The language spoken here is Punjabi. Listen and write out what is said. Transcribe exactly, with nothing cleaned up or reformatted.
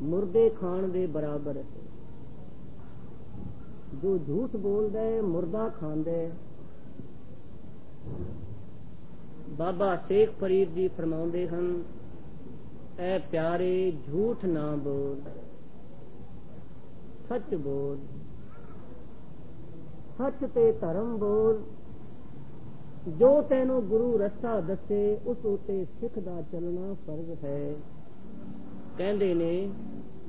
ਮੁਰਦੇ ਖਾਣ ਦੇ ਬਰਾਬਰ ਹੈ। ਜੋ ਝੂਠ ਬੋਲਦਾ ਹੈ ਮੁਰਦਾ ਖਾਂਦਾ ਹੈ। ਬਾਬਾ ਸ਼ੇਖ ਫਰੀਦ ਜੀ ਫਰਮਾਉਂਦੇ ਹਨ, ਐ ਪਿਆਰੇ ਝੂਠ ਨਾ ਬੋਲ, ਸੱਚ ਬੋਲ, ਸੱਚ ਤੇ ਧਰਮ ਬੋਲ। ਜੋ ਤੈਨੂੰ ਗੁਰੂ ਰਸਤਾ ਦੱਸੇ ਉਸ ਉਤੇ ਸਿੱਖ ਦਾ ਚੱਲਣਾ ਫਰਜ਼ ਹੈ। ਕਹਿੰਦੇ ਨੇ